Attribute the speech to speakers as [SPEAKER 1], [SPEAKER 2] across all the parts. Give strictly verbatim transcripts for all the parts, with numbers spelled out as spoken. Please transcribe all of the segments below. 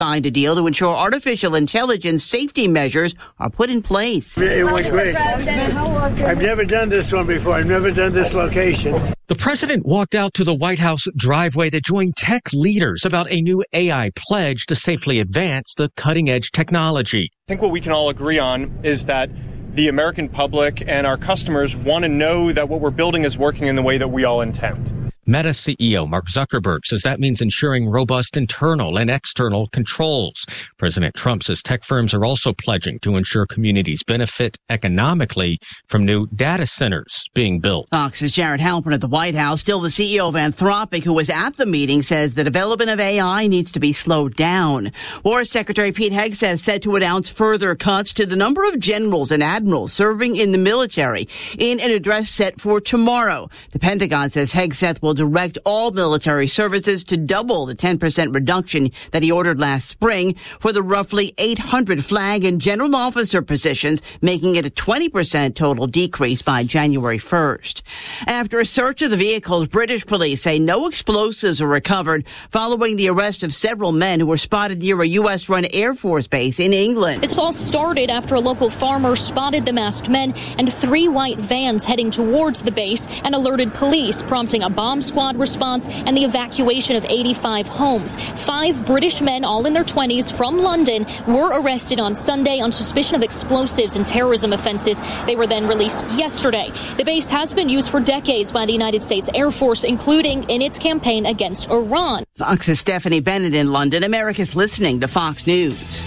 [SPEAKER 1] signed a deal to ensure artificial intelligence safety measures are put in place.
[SPEAKER 2] It went great. I've never done this one before. I've never done this location.
[SPEAKER 3] The president walked out to the White House driveway to join tech leaders about a new A I pledge to safely advance the cutting-edge technology.
[SPEAKER 4] I think what we can all agree on is that the American public and our customers want to know that what we're building is working in the way that we all intend.
[SPEAKER 3] Meta C E O Mark Zuckerberg says that means ensuring robust internal and external controls. President Trump says tech firms are also pledging to ensure communities benefit economically from new data centers being built.
[SPEAKER 1] Fox's Jared Halpern at the White House, still the C E O of Anthropic, who was at the meeting, says the development of A I needs to be slowed down. War Secretary Pete Hegseth said to announce further cuts to the number of generals and admirals serving in the military in an address set for tomorrow. The Pentagon says Hegseth will direct all military services to double the ten percent reduction that he ordered last spring for the roughly eight hundred flag and general officer positions, making it a twenty percent total decrease by January first. After a search of the vehicles, British police say no explosives were recovered following the arrest of several men who were spotted near a U S-run Air Force base in England.
[SPEAKER 5] This all started after a local farmer spotted the masked men and three white vans heading towards the base and alerted police, prompting a bomb squad response and the evacuation of eighty-five homes. Five British men, all in their twenties, from London, were arrested on Sunday on suspicion of explosives and terrorism offenses. They were then released yesterday. The base has been used for decades by the United States Air Force, including in its campaign against Iran.
[SPEAKER 1] Fox's Stephanie Bennett in London. America's listening to Fox News.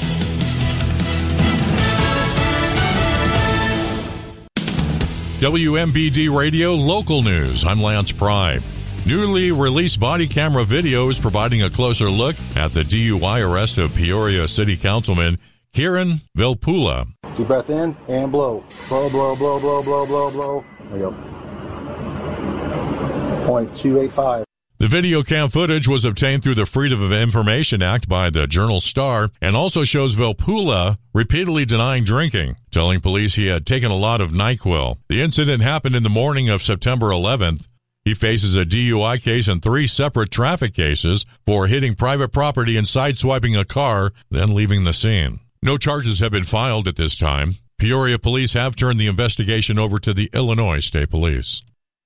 [SPEAKER 6] W M B D Radio Local News. I'm Lance Pry. Newly released body camera video is providing a closer look at the D U I arrest of Peoria City Councilman Kieran Vilpula.
[SPEAKER 7] Deep breath in and blow. Blow, blow, blow, blow, blow, blow, blow. There you go. point two eight five.
[SPEAKER 6] The video cam footage was obtained through the Freedom of Information Act by the Journal Star and also shows Vilpula repeatedly denying drinking, telling police he had taken a lot of NyQuil. The incident happened in the morning of September eleventh. He faces a D U I case and three separate traffic cases for hitting private property and sideswiping a car, then leaving the scene. No charges have been filed at this time. Peoria police have turned the investigation over to the Illinois State Police.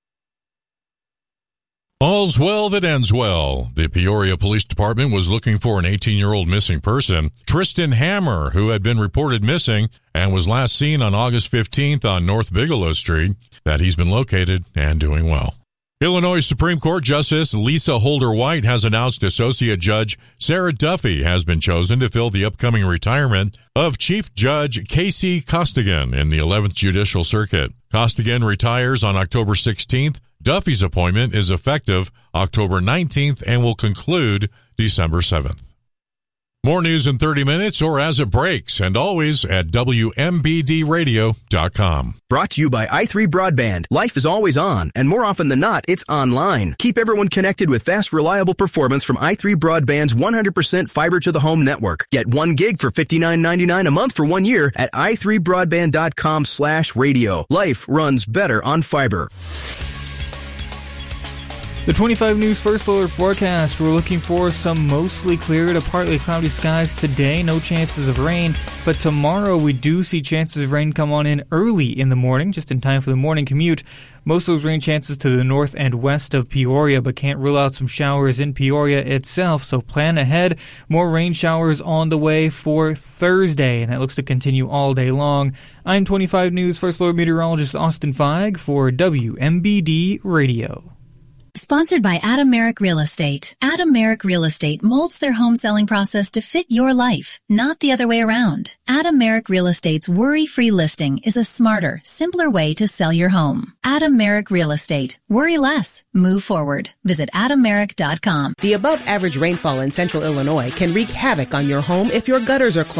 [SPEAKER 6] All's well that ends well. The Peoria Police Department was looking for an eighteen-year-old missing person, Tristan Hammer, who had been reported missing and was last seen on August fifteenth on North Bigelow Street, that he's been located and doing well. Illinois Supreme Court Justice Lisa Holder White has announced Associate Judge Sarah Duffy has been chosen to fill the upcoming retirement of Chief Judge Casey Costigan in the eleventh Judicial Circuit. Costigan retires on October sixteenth. Duffy's appointment is effective October nineteenth and will conclude December seventh. More news in thirty minutes or as it breaks, and always at W M B D radio dot com.
[SPEAKER 8] Brought to you by i three Broadband. Life is always on, and more often than not, it's online. Keep everyone connected with fast, reliable performance from i three Broadband's one hundred percent fiber-to-the-home network. Get one gig for fifty-nine ninety-nine a month for one year at i three broadband dot com slash radio. Life runs better on fiber.
[SPEAKER 9] The twenty-five News First Alert forecast. We're looking for some mostly clear to partly cloudy skies today. No chances of rain. But tomorrow we do see chances of rain come on in early in the morning, just in time for the morning commute. Most of those rain chances to the north and west of Peoria, but can't rule out some showers in Peoria itself. So plan ahead. More rain showers on the way for Thursday, and that looks to continue all day long. I'm twenty-five News First Alert meteorologist Austin Feig for W M B D Radio.
[SPEAKER 10] Sponsored by Adam Merrick Real Estate. Adam Merrick Real Estate molds their home selling process to fit your life, not the other way around. Adam Merrick Real Estate's worry-free listing is a smarter, simpler way to sell your home. Adam Merrick Real Estate. Worry less. Move forward. Visit adam merrick dot com.
[SPEAKER 11] The above-average rainfall in central Illinois can wreak havoc on your home if your gutters are clogged.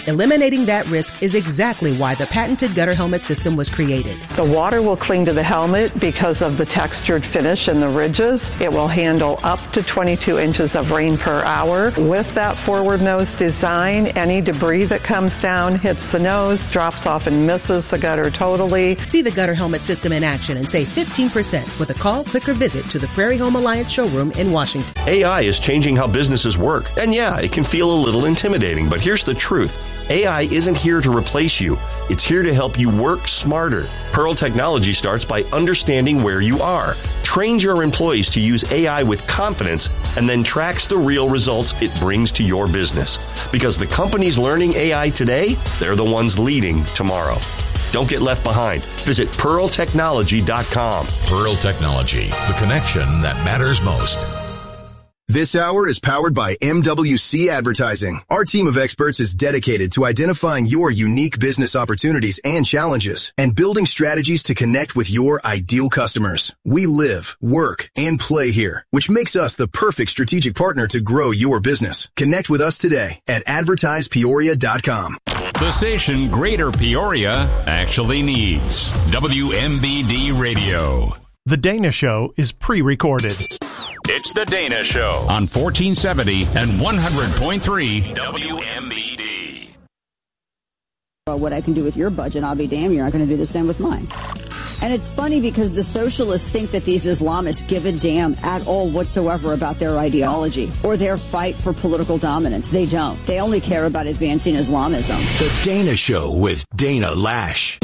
[SPEAKER 11] Eliminating that risk is exactly why the patented gutter helmet system was created.
[SPEAKER 12] The water will cling to the helmet because of the textured finish and the ridges. It will handle up to twenty-two inches of rain per hour. With that forward nose design, any debris that comes down hits the nose, drops off and misses the gutter totally.
[SPEAKER 11] See the gutter helmet system in action and save fifteen percent with a call, click, or visit to the Prairie Home Alliance showroom in Washington.
[SPEAKER 13] A I is changing how businesses work. And yeah, it can feel a little intimidating, but here's the truth. A I isn't here to replace you. It's here to help you work smarter. Pearl Technology starts by understanding where you are, trains your employees to use A I with confidence, and then tracks the real results it brings to your business. Because the companies learning A I today, they're the ones leading tomorrow. Don't get left behind. Visit pearl technology dot com.
[SPEAKER 14] Pearl Technology, the connection that matters most.
[SPEAKER 8] This hour is powered by M W C Advertising. Our team of experts is dedicated to identifying your unique business opportunities and challenges and building strategies to connect with your ideal customers. We live, work, and play here, which makes us the perfect strategic partner to grow your business. Connect with us today at advertise peoria dot com.
[SPEAKER 15] The station Greater Peoria actually needs. W M B D Radio.
[SPEAKER 16] The Dana Show is pre-recorded.
[SPEAKER 15] It's The Dana Show on fourteen seventy and one hundred point three W M B D.
[SPEAKER 17] Well, what I can do with your budget, I'll be damned, you're not going to do the same with mine. And it's funny because the socialists think that these Islamists give a damn at all whatsoever about their ideology or their fight for political dominance. They don't. They only care about advancing Islamism.
[SPEAKER 18] The Dana Show with Dana Lash.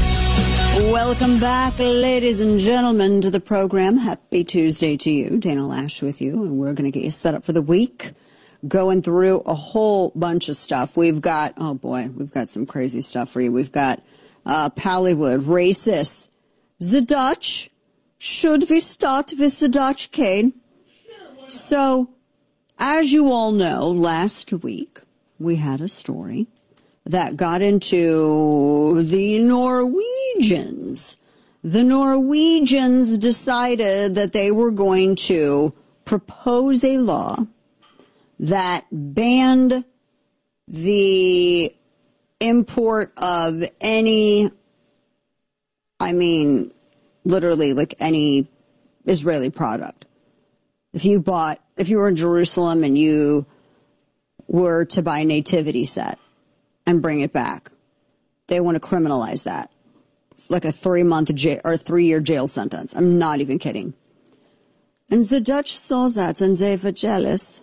[SPEAKER 17] Welcome back, ladies and gentlemen, to the program. Happy Tuesday to you. Dana Lash with you, and we're going to get you set up for the week. Going through a whole bunch of stuff. We've got, oh boy, we've got some crazy stuff for you. We've got uh, Pallywood, racist. The Dutch. Should we start with the Dutch, Kane? So, as you all know, last week we had a story that got into the Norwegians. The Norwegians decided that they were going to propose a law that banned the import of any, I mean, literally like any Israeli product. If you bought, if you were in Jerusalem and you were to buy a nativity set and bring it back, they want to criminalize that. It's like a three-month jail or three-year jail sentence. I'm not even kidding. And the Dutch saw that and they were jealous.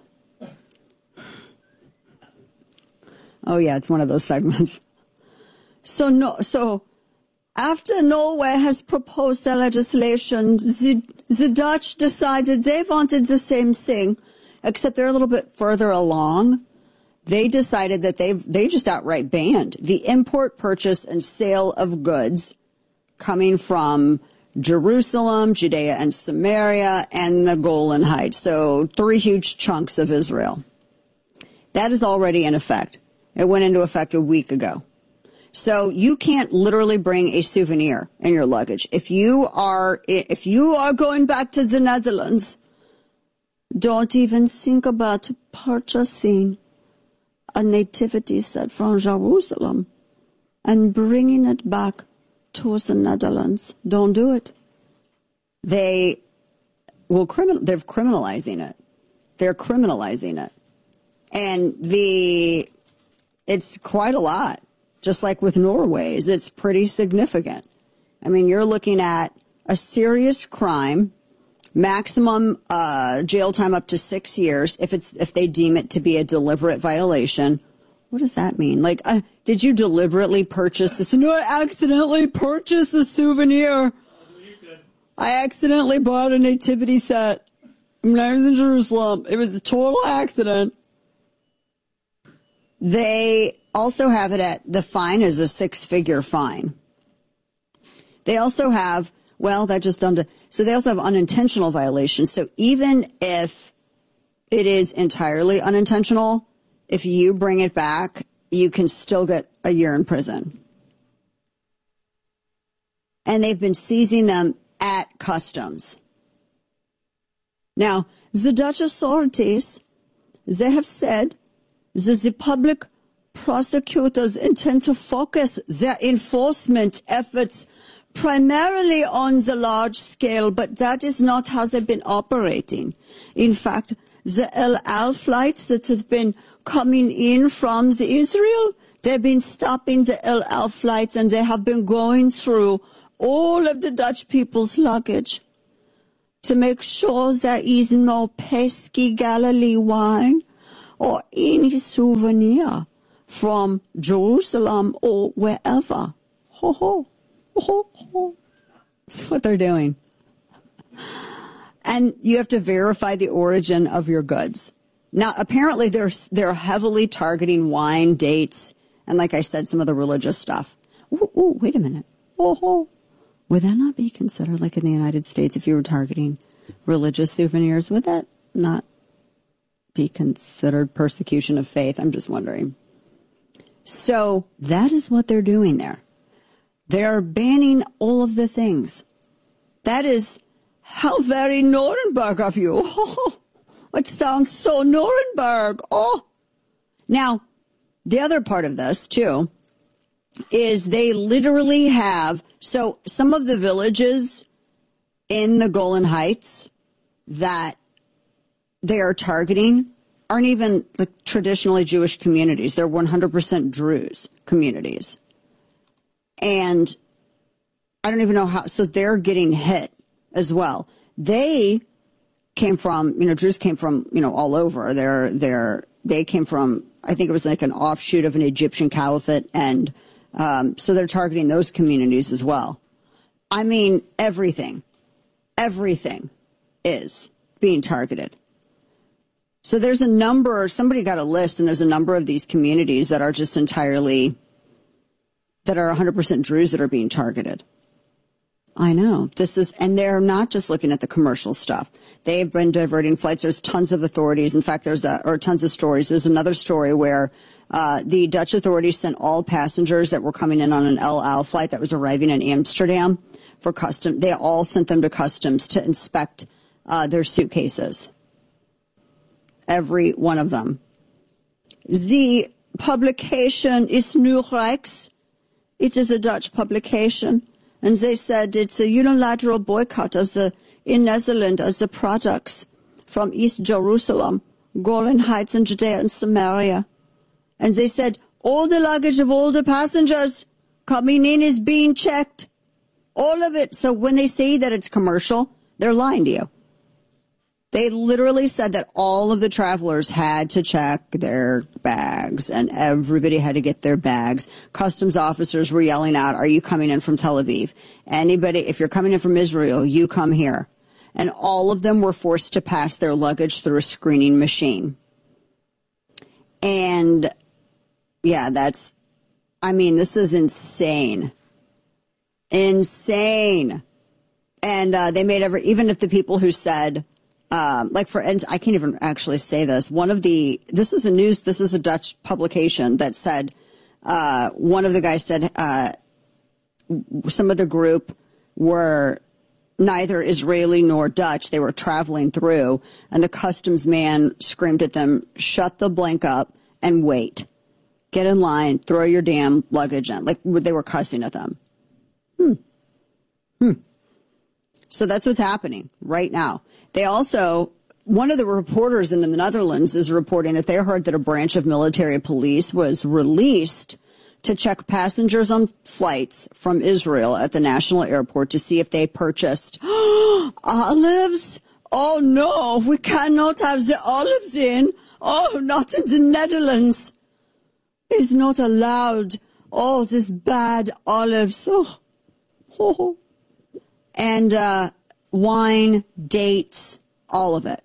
[SPEAKER 17] Oh yeah, it's one of those segments. So no, so after Norway has proposed the legislation, the, the Dutch decided they wanted the same thing, except they're a little bit further along. They decided that they they just outright banned the import, purchase, and sale of goods coming from Jerusalem, Judea and Samaria, and the Golan Heights. So three huge chunks of Israel. That is already in effect. It went into effect a week ago. So you can't literally bring a souvenir in your luggage. If you are if you are going back to the Netherlands, don't even think about purchasing a nativity set from Jerusalem and bringing it back to the Netherlands. Don't do it. They will criminal. They're criminalizing it. They're criminalizing it, and the it's quite a lot. Just like with Norway's, it's pretty significant. I mean, you're looking at a serious crime, maximum uh, jail time up to six years if it's if they deem it to be a deliberate violation. What does that mean? Like, uh, did you deliberately purchase this? No, I accidentally purchased a souvenir. I accidentally bought a nativity set when I was in Jerusalem. It was a total accident. They also have it at the fine is a six-figure fine. They also have, well, that just done to, so they also have unintentional violations. So even if it is entirely unintentional, if you bring it back, you can still get a year in prison. And they've been seizing them at customs. Now, the Dutch authorities, they have said that the public prosecutors intend to focus their enforcement efforts primarily on the large scale, but that is not how they've been operating. In fact, the El Al flights that have been coming in from the Israel, they've been stopping the El Al flights, and they have been going through all of the Dutch people's luggage to make sure there is no pesky Galilee wine or any souvenir from Jerusalem or wherever. Ho, ho, ho, ho. That's what they're doing. And you have to verify the origin of your goods. Now, apparently, they're, they're heavily targeting wine, dates, and like I said, some of the religious stuff. Ooh, ooh, wait a minute. Oh, oh. Would that not be considered, like in the United States, if you were targeting religious souvenirs, would that not be considered persecution of faith? I'm just wondering. So that is what they're doing there. They're banning all of the things. That is how very Nuremberg of you. Oh, it sounds so Nuremberg. Oh. Now, the other part of this, too, is they literally have, so some of the villages in the Golan Heights that they are targeting aren't even like traditionally Jewish communities. They're one hundred percent Druze communities. And I don't even know how, so they're getting hit as well. They came from, you know, Druze came from, you know, all over. They're, they're, they came from, I think it was like an offshoot of an Egyptian caliphate, and um, so they're targeting those communities as well. I mean, everything, everything is being targeted. So there's a number, somebody got a list, and there's a number of these communities that are just entirely, that are one hundred percent Druze that are being targeted. I know. This is, and they're not just looking at the commercial stuff. They've been diverting flights. There's tons of authorities. In fact, there's a, or tons of stories. There's another story where uh, the Dutch authorities sent all passengers that were coming in on an El Al flight that was arriving in Amsterdam for custom. They all sent them to customs to inspect uh, their suitcases. Every one of them. The publication is Nieuwrijks. It is a Dutch publication. And they said it's a unilateral boycott of the, in Netherlands, of the products from East Jerusalem, Golan Heights, and Judea and Samaria. And they said all the luggage of all the passengers coming in is being checked. All of it. So when they say that it's commercial, they're lying to you. They literally said that all of the travelers had to check their bags, and everybody had to get their bags. Customs officers were yelling out, are you coming in from Tel Aviv? Anybody, if you're coming in from Israel, you come here. And all of them were forced to pass their luggage through a screening machine. And yeah, that's, I mean, this is insane. Insane. And uh, they made every, even if the people who said, Um, like for, and I can't even actually say this. One of the, this is a news, this is a Dutch publication that said, uh, one of the guys said, uh, some of the group were neither Israeli nor Dutch. They were traveling through, and the customs man screamed at them, shut the blank up and wait. Get in line, throw your damn luggage in. Like they were cussing at them. Hmm. Hmm. So that's what's happening right now. They also, one of the reporters in the Netherlands is reporting that they heard that a branch of military police was released to check passengers on flights from Israel at the national airport to see if they purchased olives. Oh, no, we cannot have the olives in. Oh, not in the Netherlands. It's not allowed. Oh, this bad olives. Oh, oh. And, uh, wine, dates, all of it.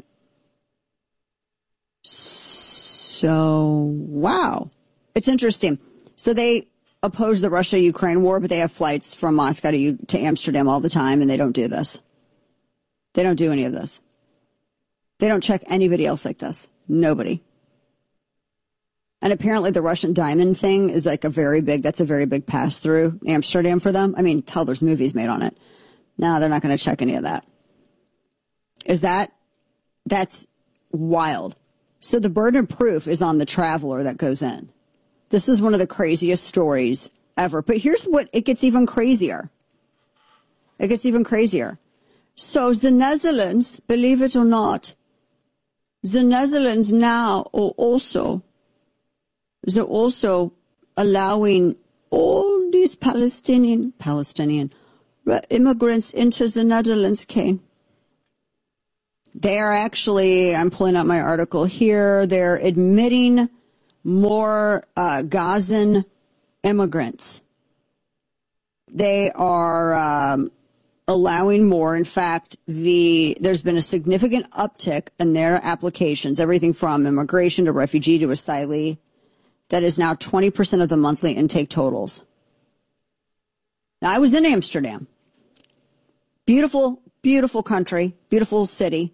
[SPEAKER 17] So, wow. It's interesting. So they oppose the Russia-Ukraine war, but they have flights from Moscow to, to Amsterdam all the time, and they don't do this. They don't do any of this. They don't check anybody else like this. Nobody. And apparently the Russian diamond thing is like a very big, that's a very big pass-through Amsterdam for them. I mean, hell, there's movies made on it. No, they're not going to check any of that. Is that, that's wild. So the burden of proof is on the traveler that goes in. This is one of the craziest stories ever. But here's what, it gets even crazier. It gets even crazier. So the Netherlands, believe it or not, the Netherlands now are also, they're also allowing all these Palestinian, Palestinian immigrants into the Netherlands, Kane. They are actually, I'm pulling up my article here, they're admitting more uh, Gazan immigrants. They are um, allowing more. In fact, the there's been a significant uptick in their applications, everything from immigration to refugee to asylee. That is now twenty percent of the monthly intake totals. Now, I was in Amsterdam. Beautiful, beautiful country, beautiful city.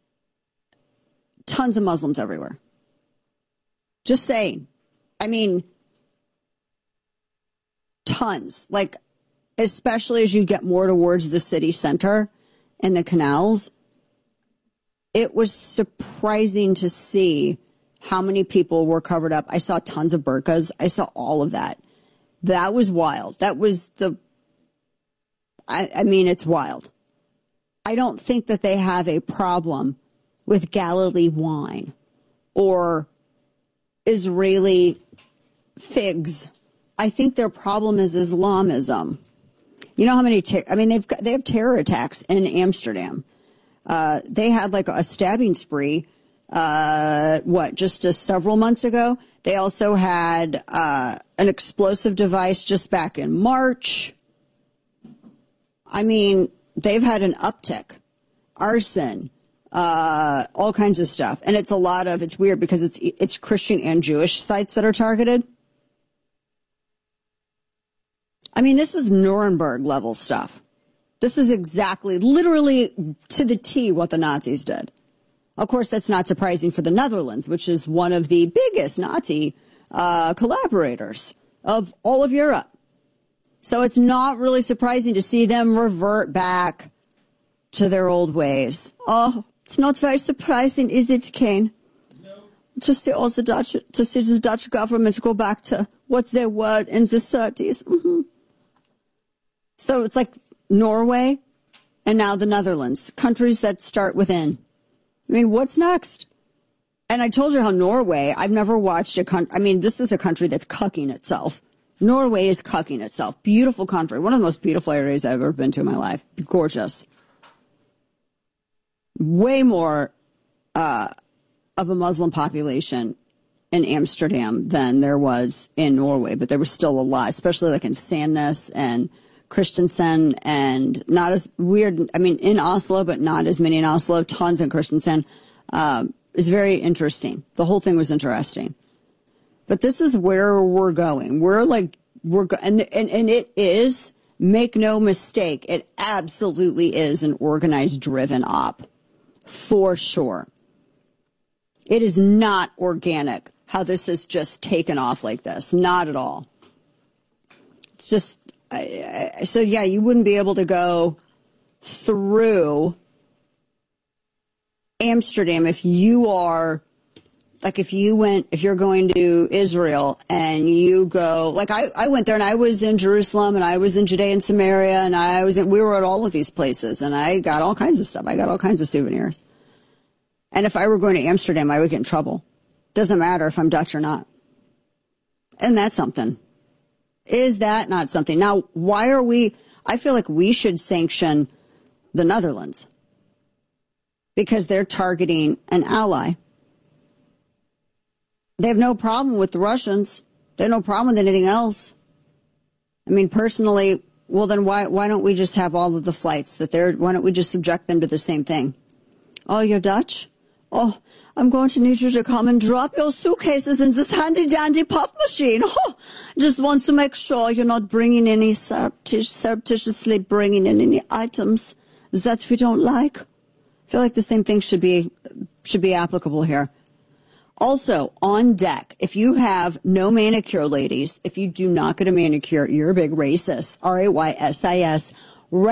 [SPEAKER 17] Tons of Muslims everywhere. Just saying. I mean, tons. Like, especially as you get more towards the city center and the canals, it was surprising to see how many people were covered up. I saw tons of burqas. I saw all of that. That was wild. That was the, I, I mean, it's wild. I don't think that they have a problem with Galilee wine or Israeli figs. I think their problem is Islamism. You know how many, ter- I mean, they've got, they have terror attacks in Amsterdam. Uh, they had like a stabbing spree, uh, what, just uh, several months ago. They also had uh, an explosive device just back in March. I mean, they've had an uptick. Arson, uh, all kinds of stuff. And it's a lot of, it's weird because it's it's Christian and Jewish sites that are targeted. I mean, this is Nuremberg level stuff. This is exactly, literally to the T what the Nazis did. Of course, that's not surprising for the Netherlands, which is one of the biggest Nazi uh, collaborators of all of Europe. So it's not really surprising to see them revert back to their old ways. Oh, it's not very surprising, is it, Kane? No. To see all the Dutch, to see the Dutch government go back to what they were in the thirties. Mm-hmm. So it's like Norway and now the Netherlands, countries that start with N. I mean, what's next? And I told you how Norway, I've never watched a country. I mean, this is a country that's cucking itself. Norway is cucking itself. Beautiful country. One of the most beautiful areas I've ever been to in my life. Gorgeous. Way more uh, of a Muslim population in Amsterdam than there was in Norway, but there was still a lot, especially like in Sandnes and Christiansand, and not as weird. I mean, in Oslo, but not as many in Oslo. Tons in Christiansand. Um, it's very interesting. The whole thing was interesting. But this is where we're going. We're like, we're go- and, and and it is, make no mistake, it absolutely is an organized, driven op. For sure. It is not organic how this has just taken off like this. Not at all. It's just, I, I, so yeah, you wouldn't be able to go through Amsterdam if you are, like if you went, if you're going to Israel and you go, like I, I went there and I was in Jerusalem and I was in Judea and Samaria and I was in, we were at all of these places and I got all kinds of stuff. I got all kinds of souvenirs. And if I were going to Amsterdam, I would get in trouble. Doesn't matter if I'm Dutch or not. And that's something. Is that not something? Now, why are we, I feel like we should sanction the Netherlands because they're targeting an ally. They have no problem with the Russians. They have no problem with anything else. I mean, personally, well, then why why don't we just have all of the flights that they're, why don't we just subject them to the same thing? Oh, you're Dutch? Oh, I'm going to need you to come and drop your suitcases in this handy-dandy pop machine. Oh, just want to make sure you're not bringing any surreptitious, surreptitiously bringing in any items that we don't like. I feel like the same thing should be should be applicable here. Also, on deck, if you have no manicure, ladies, if you do not get a manicure, you're a big racist. R A Y S I S.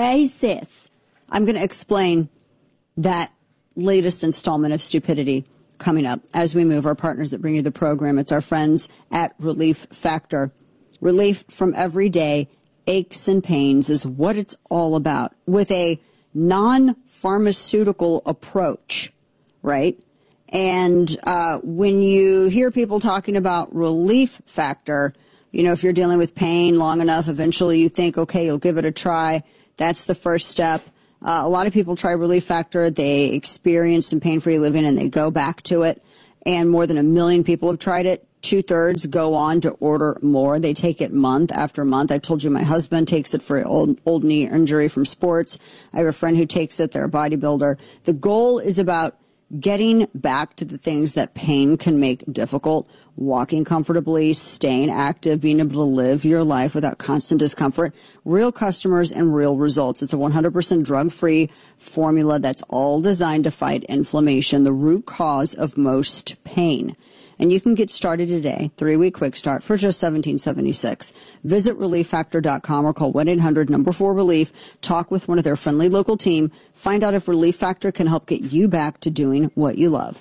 [SPEAKER 17] Racist. I'm going to explain that latest installment of stupidity coming up as we move. Our partners that bring you the program, it's our friends at Relief Factor. Relief from everyday aches and pains is what it's all about, with a non-pharmaceutical approach, right? And uh, when you hear people talking about Relief Factor, you know, if you're dealing with pain long enough, eventually you think, okay, you'll give it a try. That's the first step. Uh, a lot of people try Relief Factor. They experience some pain-free living and they go back to it. And more than a million people have tried it. Two-thirds go on to order more. They take it month after month. I told you my husband takes it for old, old knee injury from sports. I have a friend who takes it. They're a bodybuilder. The goal is about getting back to the things that pain can make difficult. Walking comfortably, staying active, being able to live your life without constant discomfort. Real customers and real results. It's a one hundred percent drug-free formula that's all designed to fight inflammation, the root cause of most pain. And you can get started today, three-week quick start for just seventeen seventy-six. Visit relief factor dot com or call one eight hundred number four relief. Talk with one of their friendly local team. Find out if Relief Factor can help get you back to doing what you love.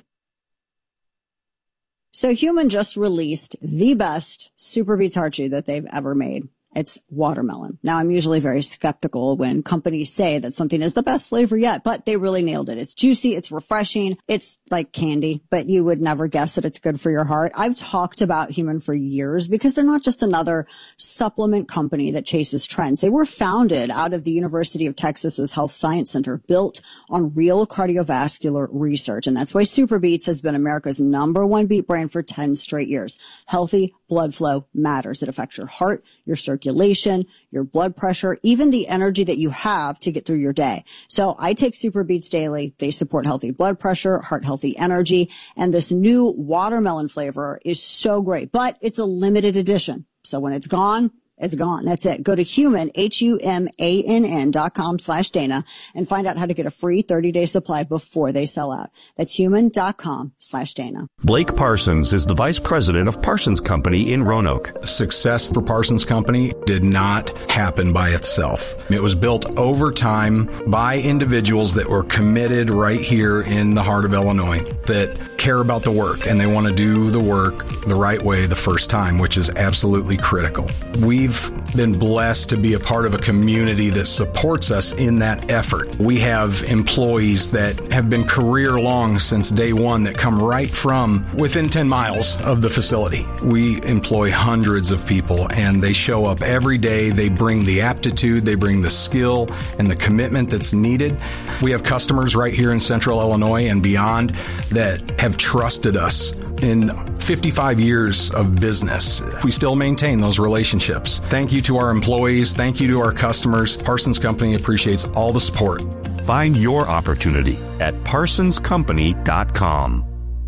[SPEAKER 17] So Human just released the best Super Beets Heart Chew that they've ever made. It's watermelon. Now, I'm usually very skeptical when companies say that something is the best flavor yet, but they really nailed it. It's juicy. It's refreshing. It's like candy, but you would never guess that it's good for your heart. I've talked about Human for years because they're not just another supplement company that chases trends. They were founded out of the University of Texas's Health Science Center, built on real cardiovascular research. And that's why Super Beets has been America's number one beet brand for ten straight years. Healthy blood flow matters. It affects your heart, your circulation, your blood pressure, even the energy that you have to get through your day. So I take Super Beets daily. They support healthy blood pressure, heart healthy energy, and this new watermelon flavor is so great, but it's a limited edition. So when it's gone, it's gone. That's it. Go to human, H U M A N N dot com slash Dana and find out how to get a free thirty-day supply before they sell out. That's human dot com slash Dana.
[SPEAKER 19] Blake Parsons is the vice president of Parsons Company in Roanoke.
[SPEAKER 20] Success for Parsons Company did not happen by itself. It was built over time by individuals that were committed right here in the heart of Illinois, that care about the work and they want to do the work the right way the first time, which is absolutely critical. We've been blessed to be a part of a community that supports us in that effort. We have employees that have been career long since day one that come right from within ten miles of the facility. We employ hundreds of people and they show up every day. They bring the aptitude, they bring the skill and the commitment that's needed. We have customers right here in Central Illinois and beyond that have trusted us in fifty-five years of business. We still maintain those relationships. Thank you to our employees. Thank you to our customers. Parsons Company appreciates all the support.
[SPEAKER 19] Find your opportunity at parsons company dot com.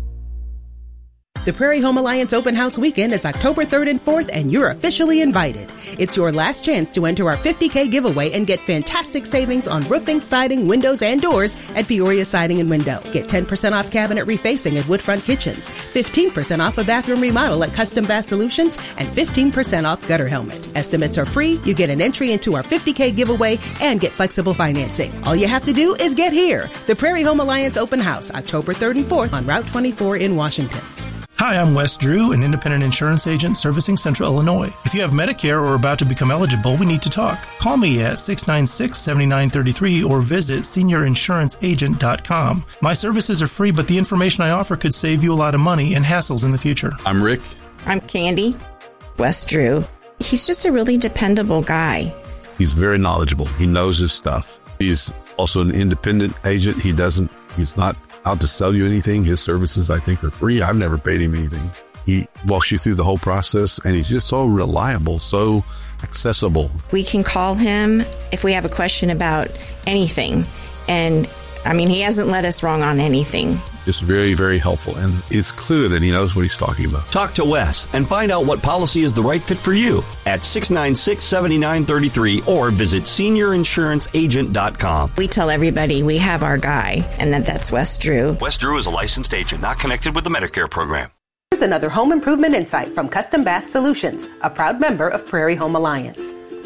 [SPEAKER 11] The Prairie Home Alliance Open House Weekend is October third and fourth, and you're officially invited. It's your last chance to enter our fifty K giveaway and get fantastic savings on roofing, siding, windows, and doors at Peoria Siding and Window. Get ten percent off cabinet refacing at Woodfront Kitchens, fifteen percent off a bathroom remodel at Custom Bath Solutions, and fifteen percent off gutter helmet. Estimates are free, you get an entry into our fifty K giveaway, and get flexible financing. All you have to do is get here. The Prairie Home Alliance Open House, October third and fourth on Route twenty-four in Washington.
[SPEAKER 21] Hi, I'm Wes Drew, an independent insurance agent servicing Central Illinois. If you have Medicare or are about to become eligible, we need to talk. Call me at six nine six, seven nine three three or visit senior insurance agent dot com. My services are free, but the information I offer could save you a lot of money and hassles in the future.
[SPEAKER 22] I'm Rick.
[SPEAKER 23] I'm Candy. Wes Drew. He's just a really dependable guy.
[SPEAKER 22] He's very knowledgeable. He knows his stuff. He's also an independent agent. He doesn't, he's not out to sell you anything. His services, I think, are free. I've never paid him anything. He walks you through the whole process, and he's just so reliable, so accessible.
[SPEAKER 23] We can call him if we have a question about anything. And, I mean, he hasn't led us wrong on anything.
[SPEAKER 22] Just very, very helpful. And it's clear that he knows what he's talking about.
[SPEAKER 13] Talk to Wes and find out what policy is the right fit for you at six nine six, seven nine three three or visit senior insurance agent dot com.
[SPEAKER 23] We tell everybody we have our guy, and that that's Wes Drew.
[SPEAKER 13] Wes Drew is a licensed agent, not connected with the Medicare program.
[SPEAKER 11] Here's another home improvement insight from Custom Bath Solutions, a proud member of Prairie Home Alliance.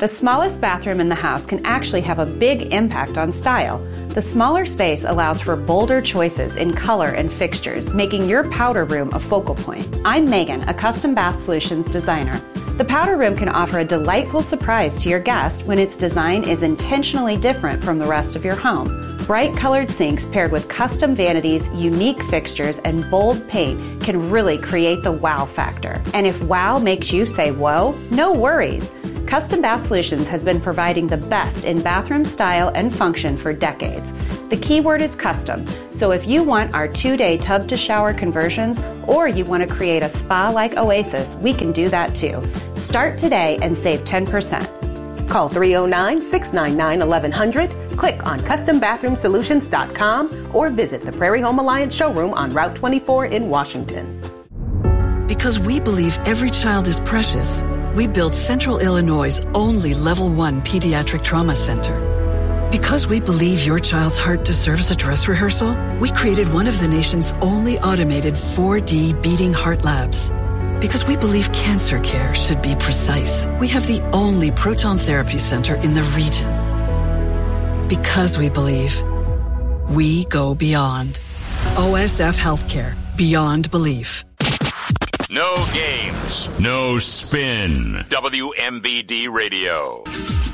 [SPEAKER 2] The smallest bathroom in the house can actually have a big impact on style. The smaller space allows for bolder choices in color and fixtures, making your powder room a focal point. I'm Megan, a Custom Bath Solutions designer. The powder room can offer a delightful surprise to your guest when its design is intentionally different from the rest of your home. Bright colored sinks paired with custom vanities, unique fixtures, and bold paint can really create the wow factor. And if wow makes you say whoa, no worries. Custom Bath Solutions has been providing the best in bathroom style and function for decades. The key word is custom, so if you want our two-day tub-to-shower conversions or you want to create a spa-like oasis, we can do that too. Start today and save ten percent.
[SPEAKER 11] Call three oh nine, six nine nine, eleven hundred, click on custom bathroom solutions dot com, or visit the Prairie Home Alliance showroom on Route twenty-four in Washington.
[SPEAKER 3] Because we believe every child is precious, we built Central Illinois' only Level one Pediatric Trauma Center. Because we believe your child's heart deserves a dress rehearsal, we created one of the nation's only automated four D beating heart labs. Because we believe cancer care should be precise, we have the only proton therapy center in the region. Because we believe, we go beyond. O S F Healthcare, beyond belief.
[SPEAKER 15] No games, no spin. W M B D Radio.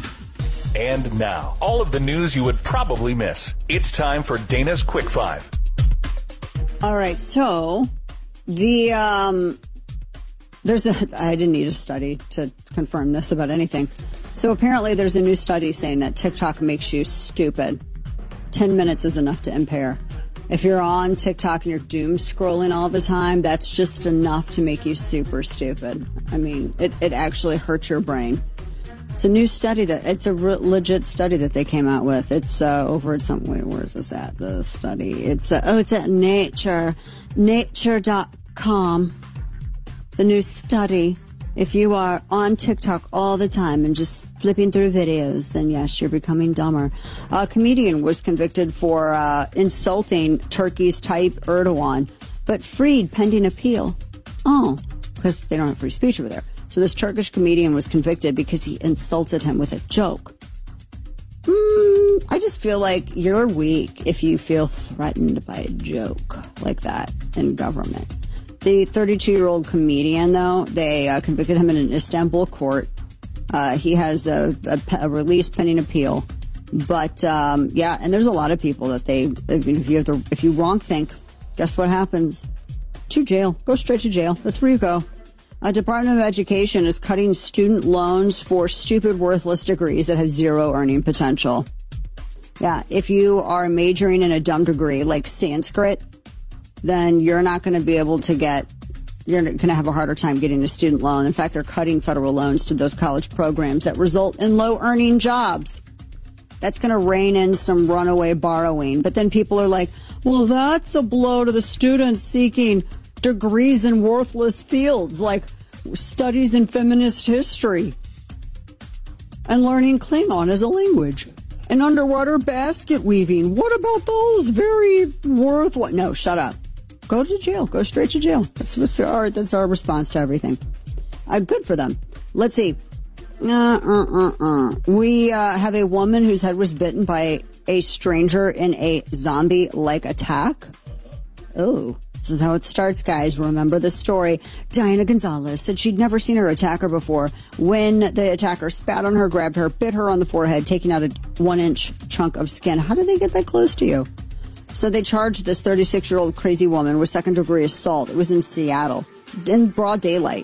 [SPEAKER 4] And now, all of the news you would probably miss. It's time for Dana's Quick Five.
[SPEAKER 17] All right, so the um, there's a I didn't need a study to confirm this about anything. So apparently, there's a new study saying that TikTok makes you stupid. Ten minutes is enough to impair. If you're on TikTok and you're doom scrolling all the time, that's just enough to make you super stupid. I mean, it, it actually hurts your brain. It's a new study that it's a re- legit study that they came out with. It's uh, over at some wait, where is this at? The study. It's uh, oh, it's at Nature, nature dot com. The new study. If you are on TikTok all the time and just flipping through videos, then yes, you're becoming dumber. A comedian was convicted for uh, insulting Turkey's Tayyip Erdogan, but freed pending appeal. Oh, because they don't have free speech over there. So this Turkish comedian was convicted because he insulted him with a joke. Mm, I just feel like you're weak if you feel threatened by a joke like that in government. The thirty-two-year-old comedian, though, they uh, convicted him in an Istanbul court. Uh, he has a, a, a release pending appeal. But, um, yeah, and there's a lot of people that they, if you have the, if you wrong think, guess what happens? To jail. Go straight to jail. That's where you go. A Department of Education is cutting student loans for stupid, worthless degrees that have zero earning potential. Yeah, if you are majoring in a dumb degree like Sanskrit, then you're not going to be able to get, you're going to have a harder time getting a student loan. In fact, they're cutting federal loans to those college programs that result in low-earning jobs. That's going to rein in some runaway borrowing. But then people are like, well, that's a blow to the students seeking degrees in worthless fields like studies in feminist history and learning Klingon as a language and underwater basket weaving. What about those very worthwhile? No, shut up. Go to jail. Go straight to jail. That's what's our, that's our response to everything. Uh, good for them. Let's see. Uh, uh, uh, uh. We uh, have a woman whose head was bitten by a stranger in a zombie-like attack. Oh, this is how it starts, guys. Remember the story. Diana Gonzalez said she'd never seen her attacker before when the attacker spat on her, grabbed her, bit her on the forehead, taking out a one-inch chunk of skin. How did they get that close to you? So they charged this thirty-six-year-old crazy woman with second-degree assault. It was in Seattle, in broad daylight.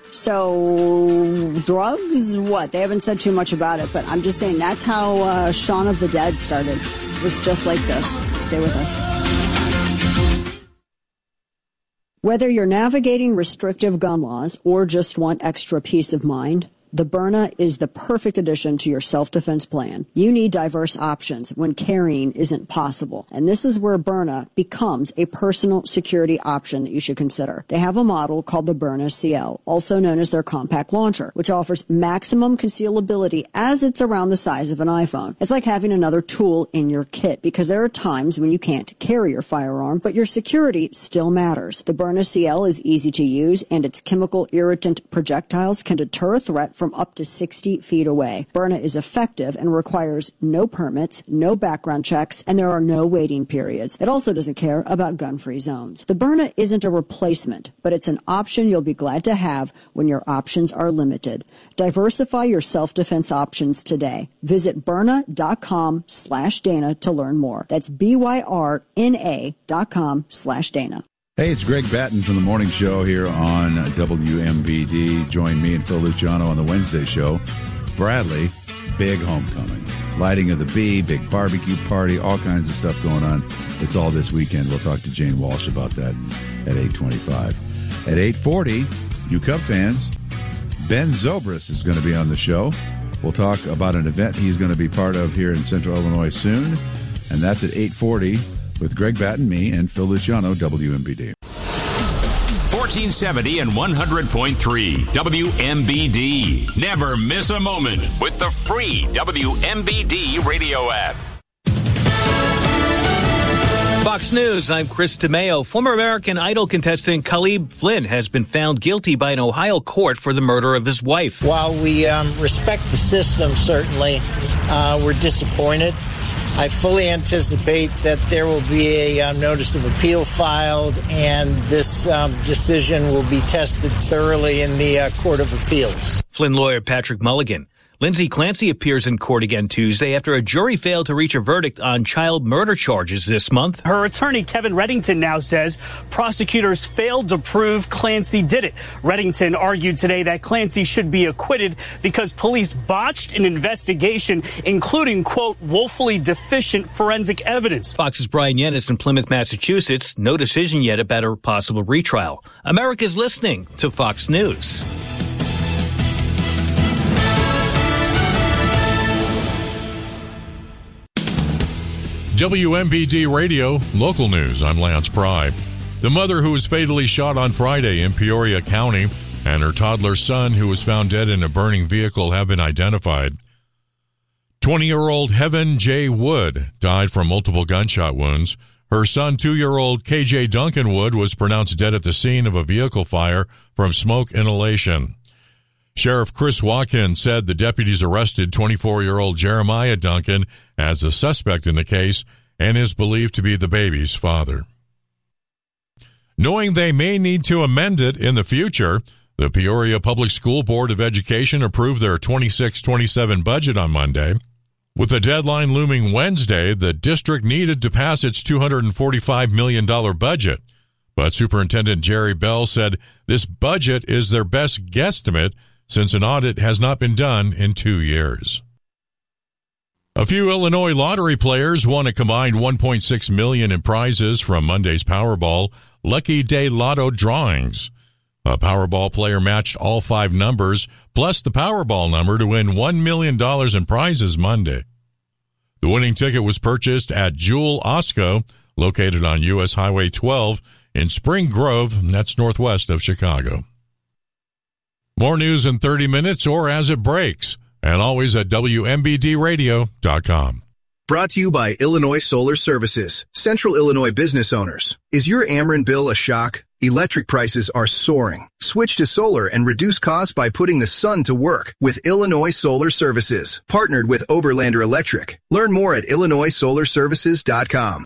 [SPEAKER 17] So drugs, what? They haven't said too much about it, but I'm just saying that's how uh, Shaun of the Dead started. It was just like this. Stay with us. Whether you're navigating restrictive gun laws or just want extra peace of mind, the Byrna is the perfect addition to your self-defense plan. You need diverse options when carrying isn't possible. And this is where Byrna becomes a personal security option that you should consider. They have a model called the Byrna C L, also known as their compact launcher, which offers maximum concealability as it's around the size of an iPhone. It's like having another tool in your kit because there are times when you can't carry your firearm, but your security still matters. The Byrna C L is easy to use, and its chemical irritant projectiles can deter a threat from up to sixty feet away. Byrna is effective and requires no permits, no background checks, and there are no waiting periods. It also doesn't care about gun-free zones. The Byrna isn't a replacement, but it's an option you'll be glad to have when your options are limited. Diversify your self-defense options today. Visit Byrna.com slash Dana to learn more. That's B-Y-R-N-A dot com slash Dana.
[SPEAKER 1] Hey, it's Greg Batten from the Morning Show here on W M B D. Join me and Phil Luciano on the Wednesday show. Bradley, big homecoming. Lighting of the Bee, big barbecue party, all kinds of stuff going on. It's all this weekend. We'll talk to Jane Walsh about that at eight twenty-five. At eight forty, you Cub fans, Ben Zobrist is going to be on the show. We'll talk about an event he's going to be part of here in Central Illinois soon. And that's at eight forty. With Greg Batten, me, and Phil Luciano, W M B D.
[SPEAKER 15] fourteen seventy and one hundred point three W M B D. Never miss a moment with the free W M B D radio app.
[SPEAKER 5] Fox News, I'm Chris DeMeo. Former American Idol contestant Khalid Flynn has been found guilty by an Ohio court for the murder of his wife.
[SPEAKER 7] While we um, respect the system, certainly, uh, we're disappointed. I fully anticipate that there will be a uh, notice of appeal filed, and this um, decision will be tested thoroughly in the uh, Court of Appeals.
[SPEAKER 5] Flynn lawyer Patrick Mulligan. Lindsay Clancy appears in court again Tuesday after a jury failed to reach a verdict on child murder charges this month.
[SPEAKER 24] Her attorney, Kevin Reddington, now says prosecutors failed to prove Clancy did it. Reddington argued today that Clancy should be acquitted because police botched an investigation, including, quote, woefully deficient forensic evidence.
[SPEAKER 5] Fox's Brian Yennis in Plymouth, Massachusetts. No decision yet about a possible retrial. America's listening to Fox News.
[SPEAKER 6] W M B D Radio, local news. I'm Lance Pry. The mother who was fatally shot on Friday in Peoria County and her toddler son who was found dead in a burning vehicle have been identified. twenty-year-old Heaven J. Wood died from multiple gunshot wounds. Her son, two-year-old K J. Duncan Wood, was pronounced dead at the scene of a vehicle fire from smoke inhalation. Sheriff Chris Watkins said the deputies arrested twenty-four-year-old Jeremiah Duncan as a suspect in the case and is believed to be the baby's father. Knowing they may need to amend it in the future, the Peoria Public School Board of Education approved their twenty-six twenty-seven budget on Monday. With the deadline looming Wednesday, the district needed to pass its two hundred forty-five million dollars budget. But Superintendent Jerry Bell said this budget is their best guesstimate since an audit has not been done in two years. A few Illinois lottery players won a combined one point six million dollars in prizes from Monday's Powerball Lucky Day Lotto drawings. A Powerball player matched all five numbers, plus the Powerball number to win one million dollars in prizes Monday. The winning ticket was purchased at Jewel Osco, located on U S Highway twelve in Spring Grove, that's northwest of Chicago. More news in thirty minutes or as it breaks, and always at W M B D radio dot com.
[SPEAKER 8] Brought to you by Illinois Solar Services, Central Illinois business owners. Is your Ameren bill a shock? Electric prices are soaring. Switch to solar and reduce costs by putting the sun to work with Illinois Solar Services, partnered with Oberlander Electric. Learn more at Illinois Solar Services dot com.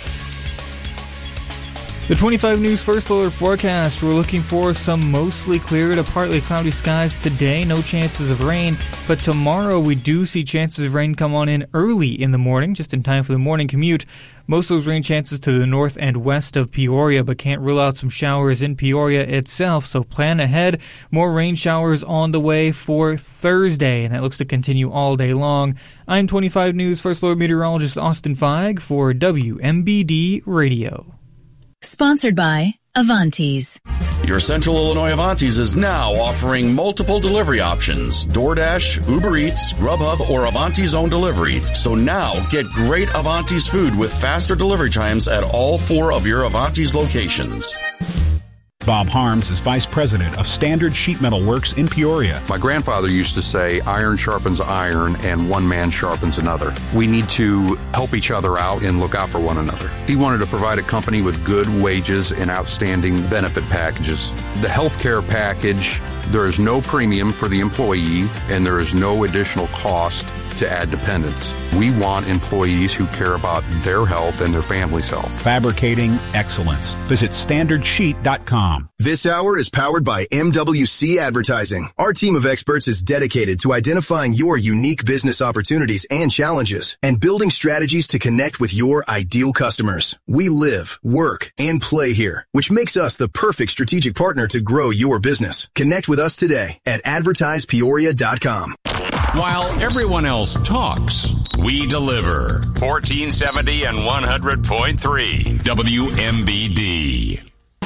[SPEAKER 9] The twenty-five News First Alert forecast. We're looking for some mostly clear to partly cloudy skies today. No chances of rain. But tomorrow we do see chances of rain come on in early in the morning, just in time for the morning commute. Most of those rain chances to the north and west of Peoria, but can't rule out some showers in Peoria itself. So plan ahead. More rain showers on the way for Thursday, and that looks to continue all day long. I'm twenty-five News First Alert meteorologist Austin Feig for W M B D Radio.
[SPEAKER 10] Sponsored by Avantis.
[SPEAKER 25] Your Central Illinois Avantis is now offering multiple delivery options. DoorDash, Uber Eats, Grubhub, or Avantis Own Delivery. So now get great Avantis food with faster delivery times at all four of your Avantis locations.
[SPEAKER 12] Bob Harms is Vice President of Standard Sheet Metal Works in Peoria.
[SPEAKER 14] My grandfather used to say, iron sharpens iron and one man sharpens another. We need to help each other out and look out for one another. He wanted to provide a company with good wages and outstanding benefit packages. The healthcare package, there is no premium for the employee and there is no additional cost to add dependents. We want employees who care about their health and their family's health.
[SPEAKER 12] Fabricating excellence. Visit standard sheet dot com.
[SPEAKER 16] This hour is powered by M W C Advertising. Our team of experts is dedicated to identifying your unique business opportunities and challenges and building strategies to connect with your ideal customers. We live, work, and play here, which makes us the perfect strategic partner to grow your business. Connect with us today at advertise peoria dot com.
[SPEAKER 15] While everyone else talks, we deliver. fourteen seventy and one hundred point three W M B D.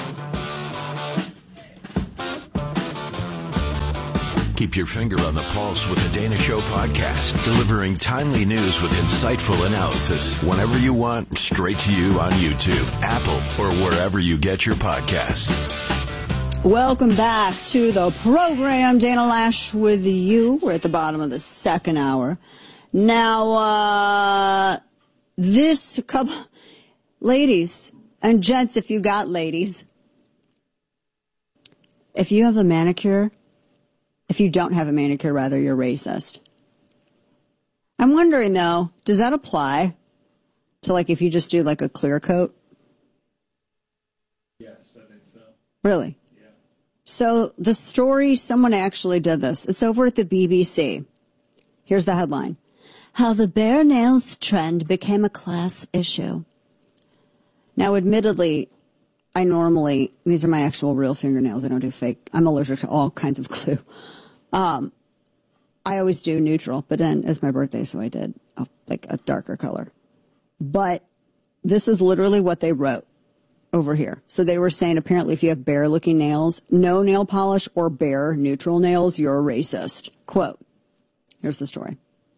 [SPEAKER 18] Keep your finger on the pulse with the Dana Show podcast, delivering timely news with insightful analysis whenever you want, straight to you on YouTube, Apple, or wherever you get your podcasts.
[SPEAKER 17] Welcome back to the program. Dana Lash with you. We're at the bottom of the second hour. Now, uh, this couple, ladies and gents, if you got ladies, if you have a manicure, if you don't have a manicure, rather, you're racist. I'm wondering, though, does that apply to, like, if you just do, like, a clear coat?
[SPEAKER 9] Yes, I think so.
[SPEAKER 17] Really? So the story, someone actually did this. It's over at the B B C. Here's the headline. How the bare nails trend became a class issue. Now, admittedly, I normally, these are my actual real fingernails. I don't do fake. I'm allergic to all kinds of glue. Um, I always do neutral, but then it's my birthday, so I did oh, like a darker color. But this is literally what they wrote over here. So they were saying apparently if you have bare looking nails, no nail polish or bare neutral nails, you're a racist. Quote. Here's the story.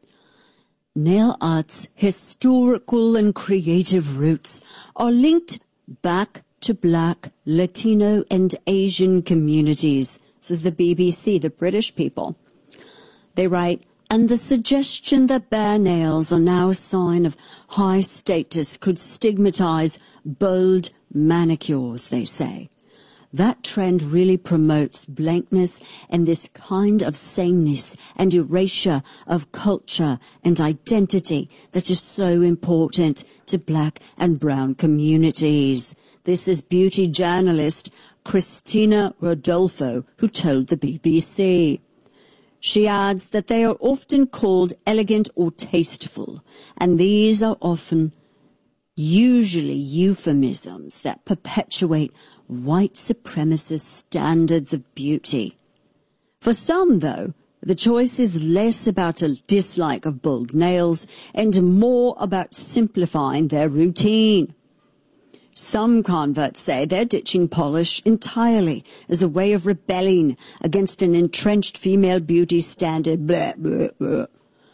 [SPEAKER 17] Nail art's historical and creative roots are linked back to Black, Latino, and Asian communities. This is the B B C, the British people. They write, and the suggestion that bare nails are now a sign of high status could stigmatize bold manicures, they say. That trend really promotes blankness and this kind of sameness and erasure of culture and identity that is so important to Black and brown communities. This is beauty journalist Christina Rodolfo, who told the B B C. She adds that they are often called elegant or tasteful, and these are often usually euphemisms that perpetuate white supremacist standards of beauty. For some, though, the choice is less about a dislike of bold nails and more about simplifying their routine. Some converts say they're ditching polish entirely as a way of rebelling against an entrenched female beauty standard. Blah, blah, blah.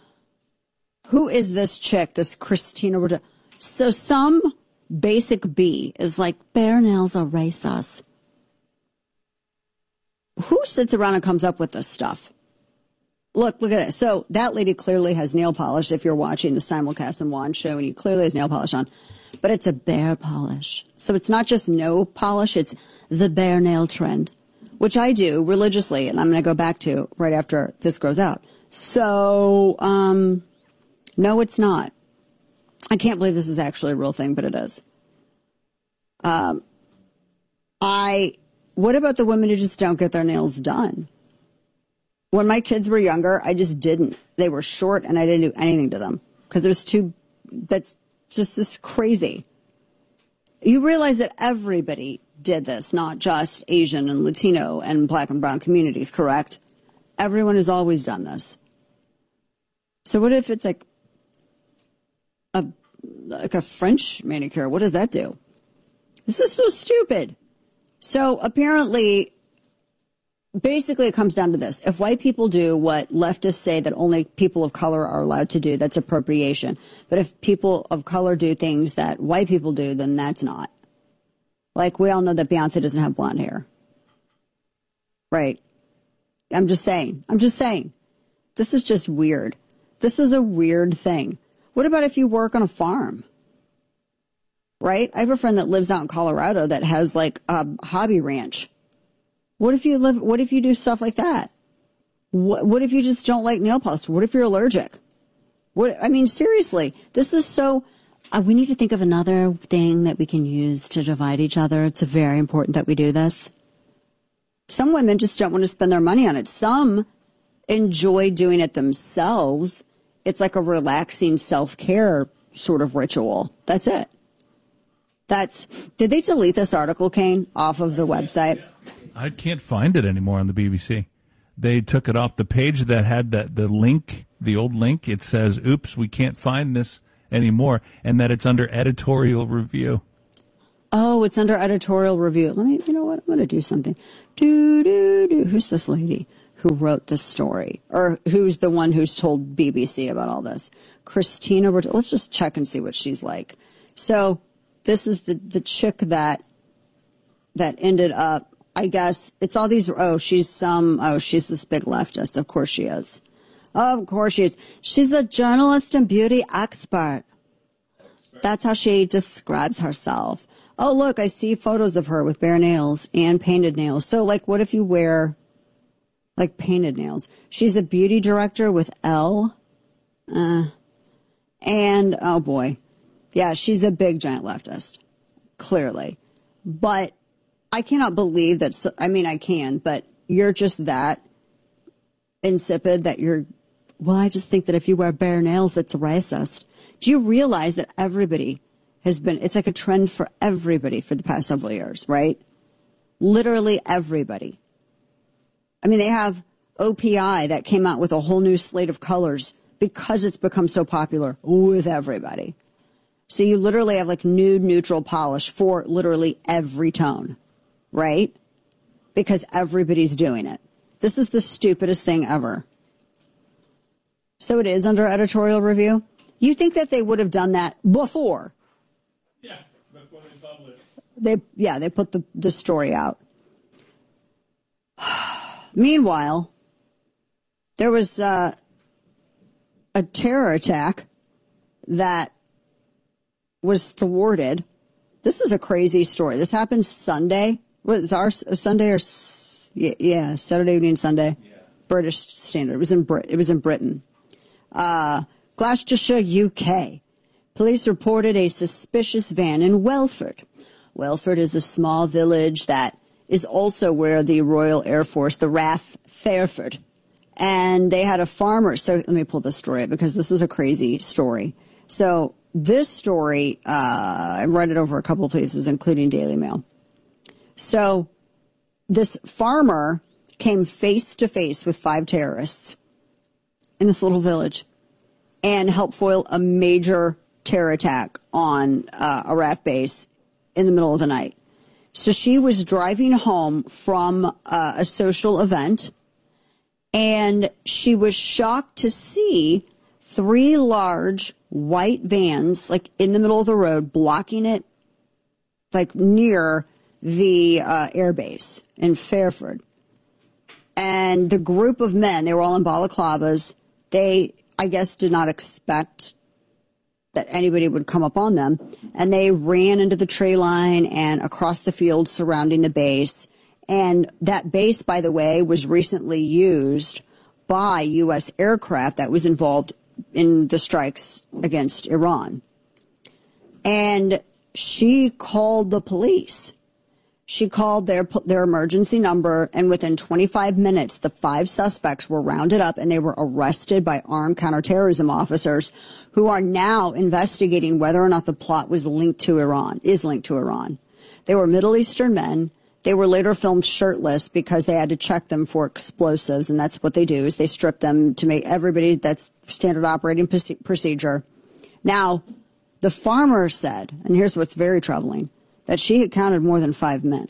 [SPEAKER 17] Who is this chick, this Christina Rodolfo? So some basic B is like, bare nails are racist. Who sits around and comes up with this stuff? Look, look at this. So that lady clearly has nail polish. If you're watching the simulcast and Juan show, and he clearly has nail polish on. But it's a bare polish. So it's not just no polish, it's the bare nail trend, which I do religiously, and I'm going to go back to right after this grows out. So, um, no, it's not. I can't believe this is actually a real thing, but it is. Um, I, what about the women who just don't get their nails done? When my kids were younger, I just didn't. They were short and I didn't do anything to them because there's too, that's just this crazy. You realize that everybody did this, not just Asian and Latino and Black and brown communities, correct? Everyone has always done this. So what if it's like a like a French manicure? What does that do? This is so stupid. So apparently, basically it comes down to this. If white people do what leftists say that only people of color are allowed to do, that's appropriation. But if people of color do things that white people do, then that's not. Like, we all know that Beyonce doesn't have blonde hair. Right. I'm just saying. I'm just saying. This is just weird. This is a weird thing. What about if you work on a farm? Right? I have a friend that lives out in Colorado that has like a hobby ranch. What if you live, what if you do stuff like that? What, what if you just don't like nail polish? What if you're allergic? What, I mean, seriously, this is so, uh, we need to think of another thing that we can use to divide each other. It's very important that we do this. Some women just don't want to spend their money on it. Some enjoy doing it themselves. It's like a relaxing self-care sort of ritual. That's it. That's, did they delete this article, Kane, off of the website?
[SPEAKER 19] I can't find it anymore on the B B C. They took it off the page that had the, the link, the old link. It says, oops, we can't find this anymore, and that it's under editorial review.
[SPEAKER 17] Oh, it's under editorial review. Let me, you know what? I'm going to do something. Do, do, do. Who's this lady who wrote this story? Or who's the one who's told B B C about all this? Christina. Let's just check and see what she's like. So this is the, the chick that, that ended up, I guess, it's all these, oh, she's some, oh, she's this big leftist. Of course she is. Of course she is. She's a journalist and beauty expert. That's how she describes herself. Oh, look, I see photos of her with bare nails and painted nails. So, like, what if you wear, like, painted nails? She's a beauty director with Elle. Uh, and, oh, boy. Yeah, she's a big, giant leftist. Clearly. But I cannot believe that, I mean, I can, but you're just that insipid that you're, well, I just think that if you wear bare nails, it's racist. Do you realize that everybody has been, it's like a trend for everybody for the past several years, right? Literally everybody. I mean, they have O P I that came out with a whole new slate of colors because it's become so popular with everybody. So you literally have like nude neutral polish for literally every tone, right? Because everybody's doing it. This is the stupidest thing ever. So it is under editorial review. You think that they would have done that before?
[SPEAKER 19] Yeah, before they published.
[SPEAKER 17] They, yeah, they put the, the story out. Meanwhile, there was uh, a terror attack that was thwarted. This is a crazy story. This happened Sunday. Was our Sunday or yeah, yeah Saturday evening, Sunday, yeah. British Standard. It was in Brit. It was in Britain. Uh, Gloucestershire, U K. Police reported a suspicious van in Welford. Welford is a small village that is also where the Royal Air Force, the R A F Fairford, and they had a farmer. So let me pull this story up because this was a crazy story. So this story, uh, I read it over a couple of places, including Daily Mail. So this farmer came face to face with five terrorists in this little village and helped foil a major terror attack on uh, a R A F base in the middle of the night. So she was driving home from uh, a social event, and she was shocked to see three large white vans, like in the middle of the road, blocking it, like near the uh, airbase in Fairford. And the group of men, they were all in balaclavas. They, I guess, did not expect that anybody would come up on them. And they ran into the tree line and across the field surrounding the base. And that base, by the way, was recently used by U S aircraft that was involved in the strikes against Iran. And she called the police. She called their their emergency number, and within twenty-five minutes, the five suspects were rounded up and they were arrested by armed counterterrorism officers who are now investigating whether or not the plot was linked to Iran, is linked to Iran. They were Middle Eastern men. They were later filmed shirtless because they had to check them for explosives, and that's what they do, is they strip them to make everybody, that's standard operating procedure. Now, the farmer said, and here's what's very troubling, that she had counted more than five men.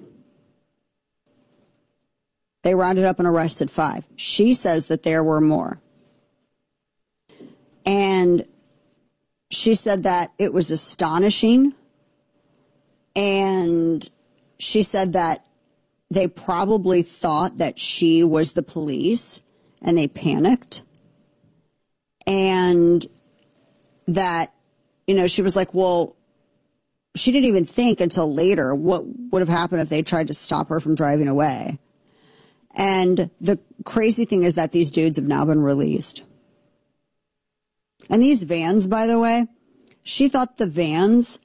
[SPEAKER 17] They rounded up and arrested five. She says that there were more. And she said that it was astonishing. And she said that they probably thought that she was the police and they panicked. And that, you know, she was like, well, she didn't even think until later what would have happened if they tried to stop her from driving away. And the crazy thing is that these dudes have now been released. And these vans, by the way, she thought the vans,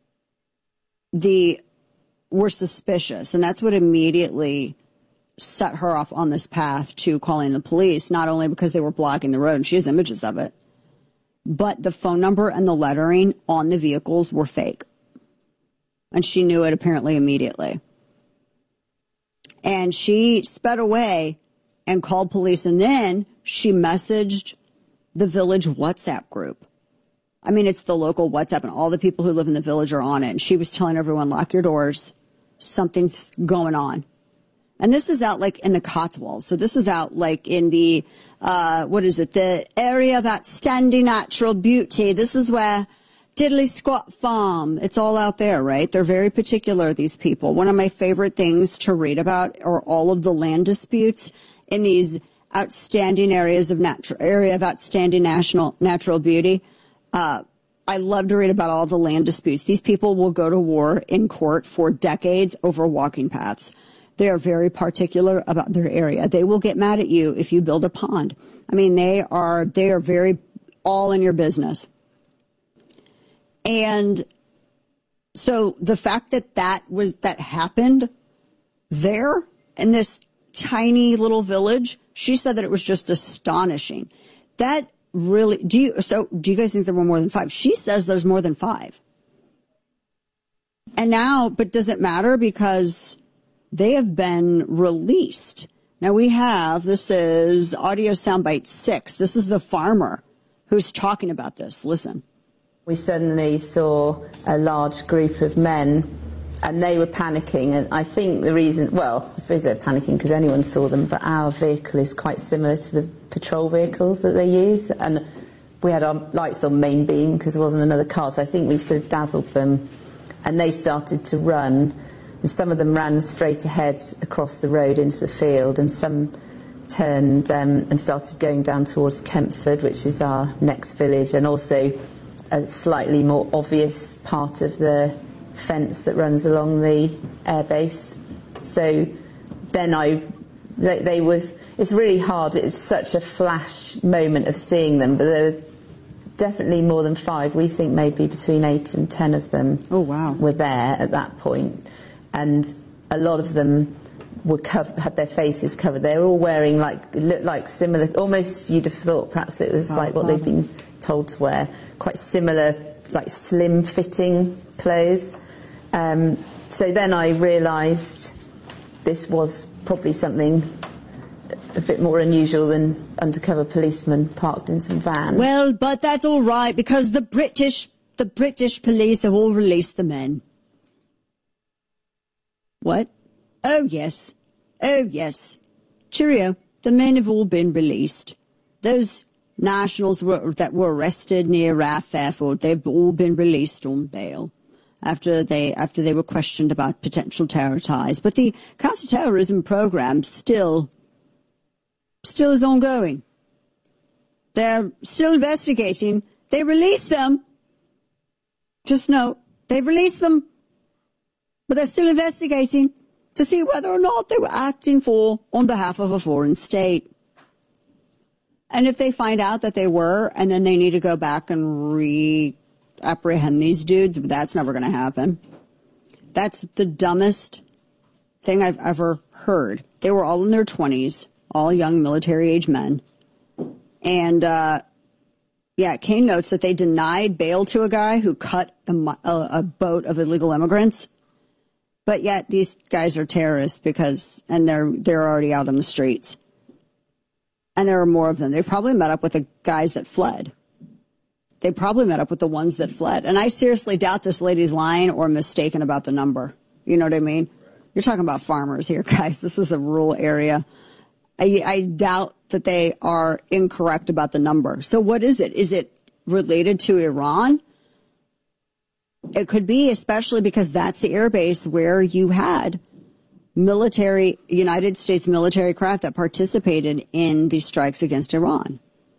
[SPEAKER 17] the were suspicious. And that's what immediately set her off on this path to calling the police, not only because they were blocking the road, and she has images of it, but the phone number and the lettering on the vehicles were fake. And she knew it apparently immediately. And she sped away and called police. And then she messaged the village WhatsApp group. I mean, it's the local WhatsApp, and all the people who live in the village are on it. And she was telling everyone, lock your doors. Something's going on. And this is out like in the Cotswolds. So this is out like in the, uh, what is it? The area of outstanding natural beauty. This is where Diddley Squat Farm. It's all out there, right? They're very particular, these people. One of my favorite things to read about are all of the land disputes in these outstanding areas of natural, area of outstanding national natural beauty. Uh, I love to read about all the land disputes. These people will go to war in court for decades over walking paths. They are very particular about their area. They will get mad at you if you build a pond. I mean, they are, they are very all in your business. And so the fact that that was, that happened there in this tiny little village, she said that it was just astonishing. That really, do you, so do you guys think there were more than five? She says there's more than five. And now, but does it matter? Because they have been released. Now we have, this is audio soundbite six. This is the farmer who's talking about this. Listen.
[SPEAKER 13] We suddenly saw a large group of men, and they were panicking. And I think the reason, well, I suppose they're panicking because anyone saw them, but our vehicle is quite similar to the patrol vehicles that they use. And we had our lights on main beam because there wasn't another car, so I think we sort of dazzled them. And they started to run. And some of them ran straight ahead across the road into the field, and some turned um, and started going down towards Kempsford, which is our next village, and also a slightly more obvious part of the fence that runs along the airbase. So then I, they, they was, it's really hard, it's such a flash moment of seeing them, but there were definitely more than five. We think maybe between eight and ten of them
[SPEAKER 17] oh, wow.
[SPEAKER 13] were there at that point. And a lot of them were cover, had their faces covered. They were all wearing, like, looked like similar, almost you'd have thought perhaps it was oh, like what they've been told to wear, quite similar, like slim-fitting clothes. Um, so then I realised this was probably something a bit more unusual than undercover policemen parked in some vans.
[SPEAKER 17] Well, but that's all right, because the British, the British police have all released the men. What? Oh, yes. Oh, yes. Cheerio. The men have all been released. Those nationals were, that were arrested near Rath Fairford, they've all been released on bail after they after they were questioned about potential terror ties. But the counter-terrorism program still, still is ongoing. They're still investigating. They released them. Just note, they've released them. But they're still investigating to see whether or not they were acting for on behalf of a foreign state. And if they find out that they were, and then they need to go back and re-apprehend these dudes, that's never going to happen. That's the dumbest thing I've ever heard. They were all in their twenties, all young military-age men. And, uh, yeah, Kane notes that they denied bail to a guy who cut a, a, a boat of illegal immigrants. But yet these guys are terrorists because, and they're they're already out on the streets. And there are more of them. They probably met up with the guys that fled. They probably met up with the ones that fled. And I seriously doubt this lady's lying or mistaken about the number. You know what I mean? You're talking about farmers here, guys. This is a rural area. I, I doubt that they are incorrect about the number. So what is it? Is it related to Iran? It could be, especially because that's the airbase where you had military, United States military craft that participated in the strikes against Iran.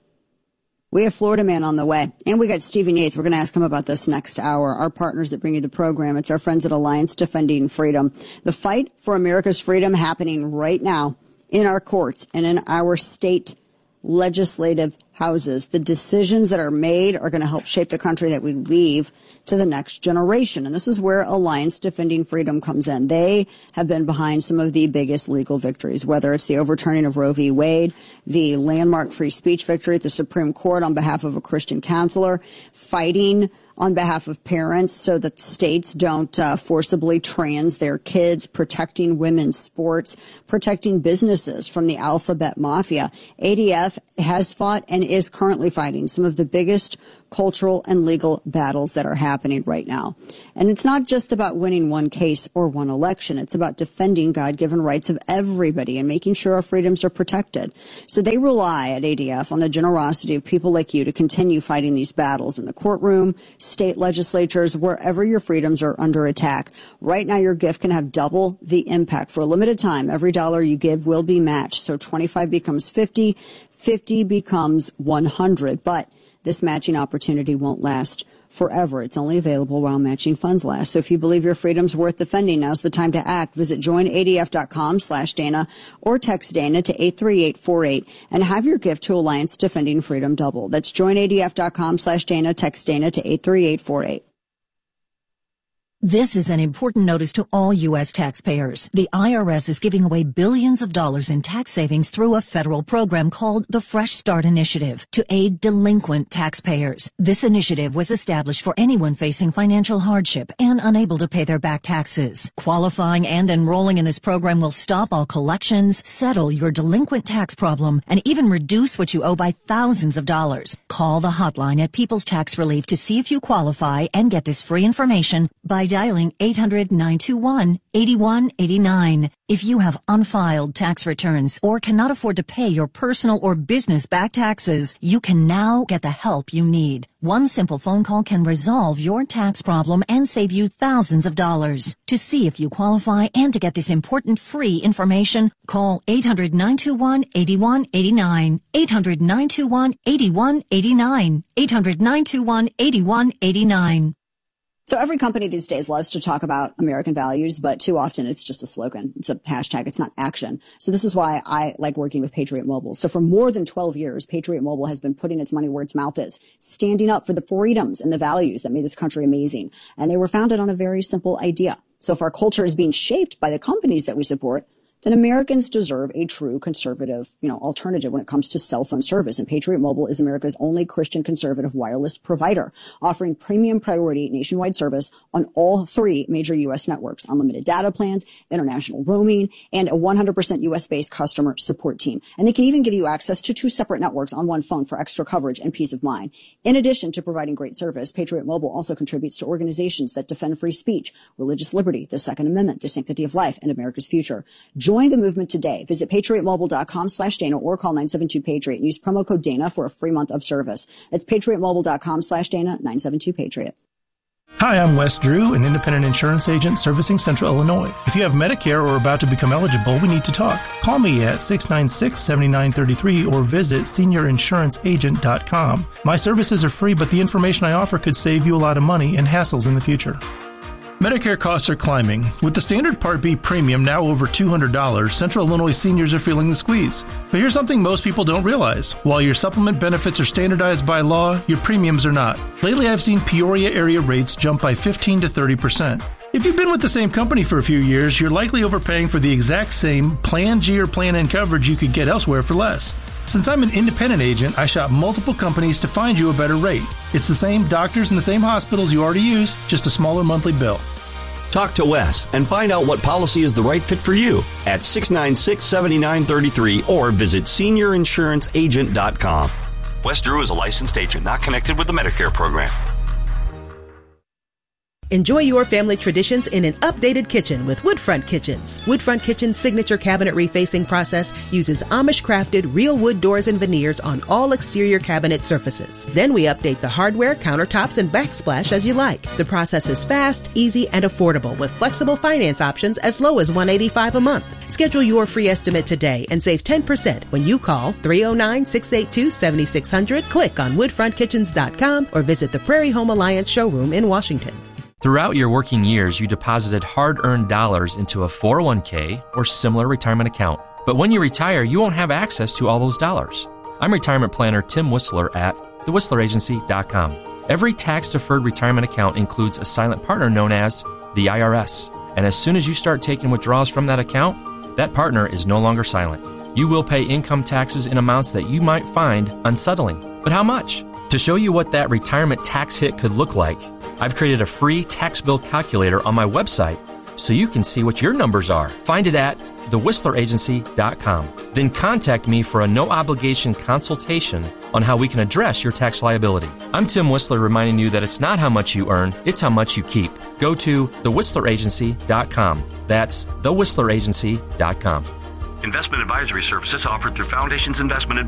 [SPEAKER 17] We have Florida Man on the way, and we got Stephen Yates. We're going to ask him about this next hour. Our partners that bring you the program, it's our friends at Alliance Defending Freedom. The fight for America's freedom happening right now in our courts and in our state legislative houses. The decisions that are made are going to help shape the country that we leave to the next generation. And this is where Alliance Defending Freedom comes in. They have been behind some of the biggest legal victories, whether it's the overturning of Roe v. Wade, the landmark free speech victory at the Supreme Court on behalf of a Christian counselor, fighting on behalf of parents so that states don't uh, forcibly trans their kids, protecting women's sports, protecting businesses from the alphabet mafia. A D F has fought and is currently fighting some of the biggest cultural and legal battles that are happening right now. And it's not just about winning one case or one election. It's about defending God-given rights of everybody and making sure our freedoms are protected. So they rely at A D F on the generosity of people like you to continue fighting these battles in the courtroom, state legislatures, wherever your freedoms are under attack. Right now, your gift can have double the impact. For a limited time, every dollar you give will be matched. So twenty-five becomes fifty, fifty becomes one hundred. But this matching opportunity won't last forever. It's only available while matching funds last. So if you believe your freedom's worth defending, now's the time to act. Visit join A D F dot com slash Dana or text Dana to eight three eight four eight and have your gift to Alliance Defending Freedom double. That's join A D F dot com slash Dana. Text Dana to eight three eight four eight.
[SPEAKER 2] This is an important notice to all U S taxpayers. The I R S is giving away billions of dollars in tax savings through a federal program called the Fresh Start Initiative to aid delinquent taxpayers. This initiative was established for anyone facing financial hardship and unable to pay their back taxes. Qualifying and enrolling in this program will stop all collections, settle your delinquent tax problem, and even reduce what you owe by thousands of dollars. Call the hotline at People's Tax Relief to see if you qualify and get this free information by dialing eight hundred, nine two one, eight one eight nine. If you have unfiled tax returns or cannot afford to pay your personal or business back taxes, you can now get the help you need. One simple phone call can resolve your tax problem and save you thousands of dollars. To see if you qualify and to get this important free information, call eight hundred, nine two one, eight one eight nine, eight hundred, nine two one, eight one eight nine, eight hundred, nine two one, eight one eight nine.
[SPEAKER 17] So every company these days loves to talk about American values, but too often it's just a slogan. It's a hashtag. It's not action. So this is why I like working with Patriot Mobile. So for more than twelve years, Patriot Mobile has been putting its money where its mouth is, standing up for the freedoms and the values that made this country amazing. And they were founded on a very simple idea. So if our culture is being shaped by the companies that we support, then Americans deserve a true conservative, you know, alternative when it comes to cell phone service. And Patriot Mobile is America's only Christian conservative wireless provider, offering premium priority nationwide service on all three major U S networks, unlimited data plans, international roaming, and a one hundred percent U S-based customer support team. And they can even give you access to two separate networks on one phone for extra coverage and peace of mind. In addition to providing great service, Patriot Mobile also contributes to organizations that defend free speech, religious liberty, the Second Amendment, the sanctity of life, and America's future. Join the movement today. Visit patriot mobile dot com slash Dana or call nine seven two Patriot and use promo code Dana for a free month of service. That's patriot mobile dot com slash Dana, nine seven two Patriot.
[SPEAKER 20] Hi, I'm Wes Drew, an independent insurance agent servicing Central Illinois. If you have Medicare or are about to become eligible, we need to talk. Call me at six nine six, seven nine three three or visit senior insurance agent dot com. My services are free, but the information I offer could save you a lot of money and hassles in the future. Medicare costs are climbing. With the standard Part B premium now over two hundred dollars, Central Illinois seniors are feeling the squeeze. But here's something most people don't realize. While your supplement benefits are standardized by law, your premiums are not. Lately, I've seen Peoria area rates jump by fifteen to thirty percent. If you've been with the same company for a few years, you're likely overpaying for the exact same Plan G or Plan N coverage you could get elsewhere for less. Since I'm an independent agent, I shop multiple companies to find you a better rate. It's the same doctors and the same hospitals you already use, just a smaller monthly bill.
[SPEAKER 21] Talk to Wes and find out what policy is the right fit for you at six nine six, seven nine three three or visit senior insurance agent dot com. Wes Drew is a licensed agent not connected with the Medicare program.
[SPEAKER 3] Enjoy your family traditions in an updated kitchen with Woodfront Kitchens. Woodfront Kitchen's signature cabinet refacing process uses Amish-crafted real wood doors and veneers on all exterior cabinet surfaces. Then we update the hardware, countertops, and backsplash as you like. The process is fast, easy, and affordable with flexible finance options as low as one hundred eighty-five dollars a month. Schedule your free estimate today and save ten percent when you call three oh nine, six eight two, seven six zero zero, click on woodfront kitchens dot com, or visit the Prairie Home Alliance showroom in Washington.
[SPEAKER 4] Throughout your working years, you deposited hard-earned dollars into a four oh one k or similar retirement account. But when you retire, you won't have access to all those dollars. I'm retirement planner Tim Whistler at the whistler agency dot com. Every tax-deferred retirement account includes a silent partner known as the I R S. And as soon as you start taking withdrawals from that account, that partner is no longer silent. You will pay income taxes in amounts that you might find unsettling. But how much? To show you what that retirement tax hit could look like, I've created a free tax bill calculator on my website so you can see what your numbers are. Find it at the whistler agency dot com. Then contact me for a no-obligation consultation on how we can address your tax liability. I'm Tim Whistler reminding you that it's not how much you earn, it's how much you keep. Go to the whistler agency dot com. That's the whistler agency dot com.
[SPEAKER 11] Investment advisory services offered through Foundations Investment Advisory.